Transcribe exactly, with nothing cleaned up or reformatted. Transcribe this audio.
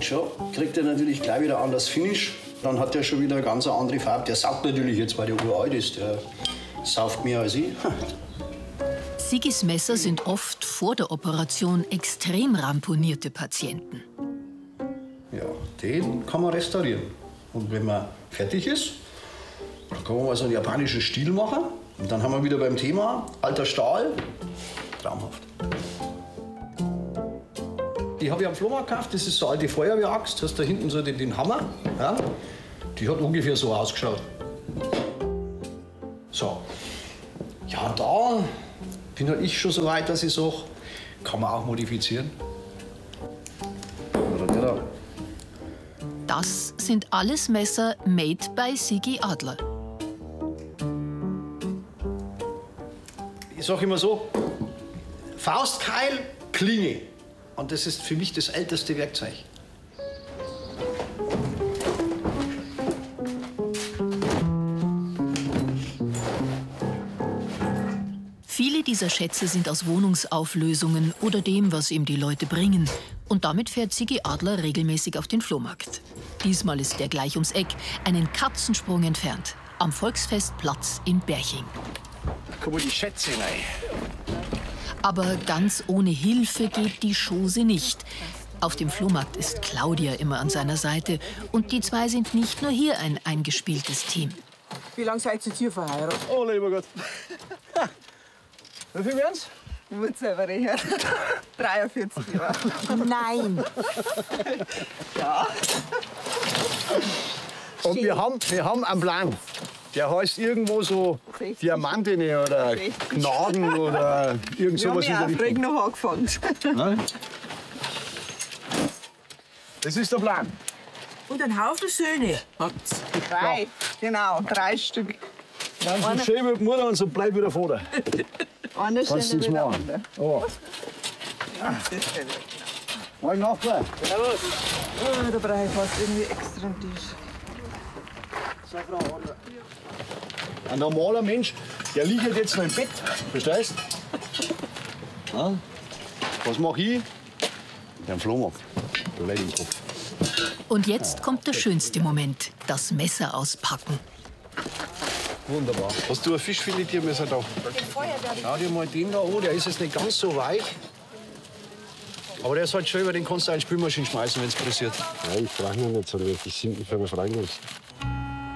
schon kriegt er natürlich gleich wieder ein anderes Finish. Dann hat er schon wieder eine ganz andere Farbe. Der saugt natürlich jetzt, weil der uralt ist. Der saugt mehr als ich. Sigis Messer sind oft vor der Operation extrem ramponierte Patienten. Ja, den kann man restaurieren. Und wenn man fertig ist, dann kann man mal so einen japanischen Stil machen. Und dann haben wir wieder beim Thema alter Stahl. Traumhaft. Die habe ich am Flohmarkt gekauft. Das ist so eine alte Feuerwehraxt. Du hast da hinten so den, den Hammer. Ja? Die hat ungefähr so ausgeschaut. So. Ja, da bin halt ich schon so weit, dass ich sage, kann man auch modifizieren. Oder der da. Das sind alles Messer made by Sigi Adler. Ich sage immer so, Faustkeil, Klinge. Und das ist für mich das älteste Werkzeug. Viele dieser Schätze sind aus Wohnungsauflösungen oder dem, was ihm die Leute bringen. Und damit fährt Sigi Adler regelmäßig auf den Flohmarkt. Diesmal ist er gleich ums Eck, einen Katzensprung entfernt, am Volksfestplatz in Berching. Da kommen die Schätze rein. Aber ganz ohne Hilfe geht die Chose nicht. Auf dem Flohmarkt ist Claudia immer an seiner Seite. Und die zwei sind nicht nur hier ein eingespieltes Team. Wie lange seid ihr jetzt hier verheiratet? Oh, lieber Gott. Wie viel wären's? Ich muss selber rechnen. dreiundvierzig Jahre. Nein. Ja. Und wir haben, wir haben einen Plan. Der heißt irgendwo so Diamanten oder Gnaden oder irgend sowas. Wir haben ja auch noch angefangen. Nein? Das ist der Plan. Und ein Haufen Söhne hat's. Drei, ja. Genau, drei Stück. Dann so schön mit der Mutter und so bleib wieder Vater. Einer Kannst du das machen? Oh. Ja. Morgen Nachbar. Oh, da brauche ich fast irgendwie extra einen Tisch. Ein normaler Mensch, der liegt jetzt noch im Bett, verstehst du? Ja. Was mache ich? Ja, einen Flohmarkt. Da leg ich den Kopf. Und jetzt kommt der schönste Moment, das Messer auspacken. Wunderbar. Hast du ein Fischfiletiermesser da? Schau dir mal den da an, der ist jetzt nicht ganz so weich. Aber der ist halt schön, weil den kannst du in die Spülmaschine schmeißen, wenn es pressiert. Ja, ich brauche noch nicht so, das ist simpel für einen Freund.